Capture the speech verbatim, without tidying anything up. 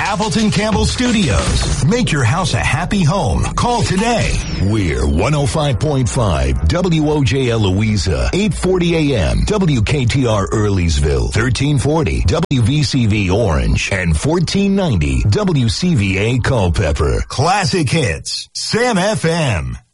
Appleton Campbell Studios. Make your house a happy home. Call today. We're one oh five point five W O J L Louisa, eight forty A M, W K T R Earleysville, thirteen forty W V C V Orange, and fourteen ninety W C V A Culpeper. Classic hits. Sam F M.